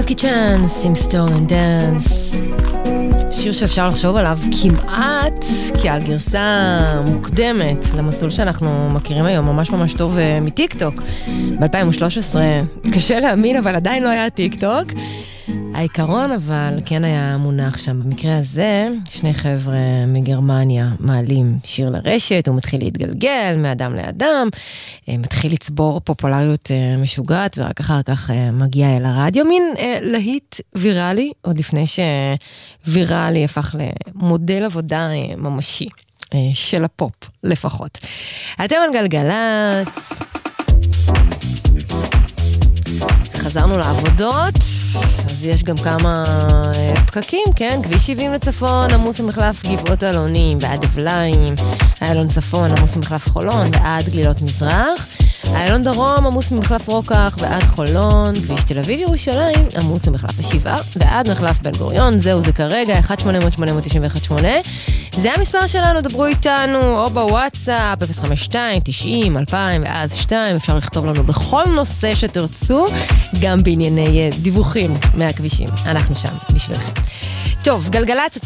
מילקי צ'אנס עם סטולן דאנס, שיר שאפשר לחשוב עליו כמעט כעל גרסה מוקדמת למסלול שאנחנו מכירים היום ממש ממש טוב מטיק טוק ב-2013. קשה להאמין, אבל עדיין לא היה טיק טוק. העיקרון אבל כן היה מונח שם. במקרה הזה שני חבר'ה מגרמניה מעלים שיר לרשת, הוא מתחיל להתגלגל מאדם לאדם, מתחיל לצבור פופולריות משוגעת, ורק אחר כך מגיע אל הרדיו, מין להיט ויראלי, עוד לפני שוויראלי הפך למודל עבודה ממשי של הפופ לפחות. אתם על גלגלץ, חזרנו לעבודות, אז יש גם כמה פקקים, כן? כביש 70 לצפון, עמוס ממחלף גבעות אלונים ועד אבליים, איילון צפון, עמוס ממחלף חולון ועד גלילות מזרח, איילון דרום, עמוס ממחלף רוקח ועד חולון, כביש תל אביב ירושלים, עמוס ממחלף השבעה ועד מחלף בן גוריון. זהו, זה כרגע 1-800-891-8. זה המספר שלנו, דברו איתנו או בוואטסאפ 052-90-2000 ואז 2, אפשר לכתוב לנו בכל נושא שתרצו, גם בענייני דיווחים מהכבישים, אנחנו שם בשבילכם. טוב, גלגלץ,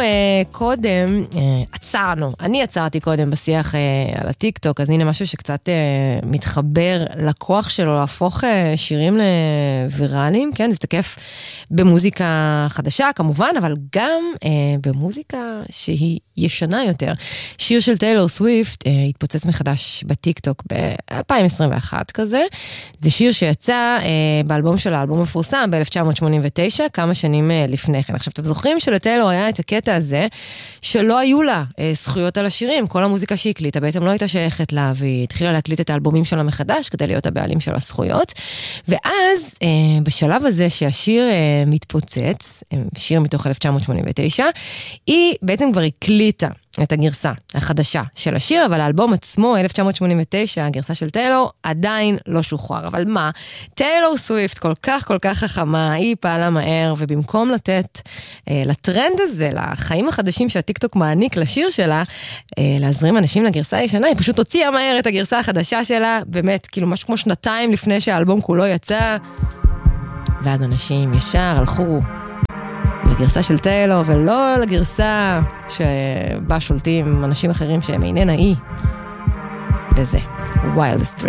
אני עצרתי קודם בשיח על הטיק טוק, אז הנה משהו שקצת מתחבר לכוח שלו להפוך שירים לוויראליים, כן? זה תקף במוזיקה חדשה כמובן, אבל גם במוזיקה שהיא ישנה יותר. שיר של טיילור סוויפט התפוצץ מחדש בטיק טוק ב-2021 כזה. זה שיר שיצא באלבום של האלבום המפורסם ב-1989, כמה שנים לפני כן. עכשיו, אתם זוכרים שלטיילור היה את הקטע הזה, שלא היו לה זכויות על השירים, כל המוזיקה שהיא הקליטה בעצם לא הייתה שייכת לה, והיא התחילה להקליט את האלבומים שלה מחדש, כדי להיות הבעלים של הזכויות, ואז בשלב הזה שהשיר מתפוצץ, שיר מתוך 1989, היא בעצם כבר הקליטה את הגרסה החדשה של השיר, אבל האלבום עצמו, 1989, הגרסה של טיילור, עדיין לא שוחרר. אבל מה? טיילור סוויפט כל כך חכמה, היא פעלה מהר, ובמקום לתת לטרנד הזה, לחיים החדשים שהטיקטוק מעניק לשיר שלה, להזרים אנשים לגרסה הישנה, היא פשוט הוציאה מהר את הגרסה החדשה שלה, באמת, כאילו משהו כמו שנתיים לפני שהאלבום כולו יצא, ועד אנשים ישר הלכו לגרסה של טיילור, ולא לגרסה שבה שולטים אנשים אחרים שהם איננה היא. וזה, Wildest Dream.